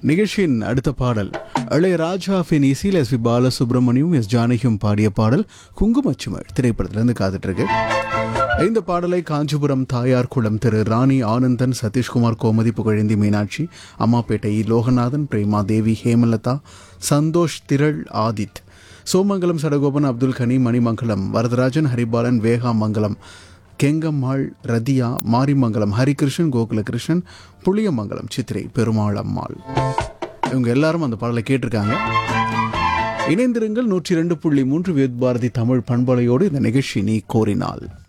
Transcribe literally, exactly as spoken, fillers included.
நிகழ்ச்சியின் அடுத்த பாடல் இளையராஜாவின் இசையில் எஸ் பி பாலசுப்ரமணியும் எஸ் ஜானகியும் பாடிய பாடல் குங்குமச்சிமிழ் திரைப்படத்திலிருந்து காத்துட்டு இருக்கு. இந்த பாடலை காஞ்சிபுரம் தாயார் குளம் திரு ராணி ஆனந்தன், சதீஷ்குமார், கோமதி, புகழேந்தி, மீனாட்சி, அம்மாப்பேட்டை லோகநாதன், பிரேமா தேவி, ஹேமலதா, சந்தோஷ், திரள், ஆதித், சோமங்கலம், சடகோபன், அப்துல் கனி, மணிமங்கலம், வரதராஜன், ஹரிபாலன், வேகாமங்கலம், கெங்கம்மாள், ரதியா, மாரிமங்கலம், ஹரிகிருஷ்ணன், கோகுலகிருஷ்ணன், புளியமங்கலம், சித்திரை, பெருமாள் அம்மாள், இவங்க எல்லாரும் அந்த பாடலை கேட்டிருக்காங்க. இணைந்திருங்கள் நூற்றி இரண்டு புள்ளி மூன்று வித் பாரதி தமிழ் பண்பலையோடு. இந்த நிகழ்ச்சி நீ கோரினால்.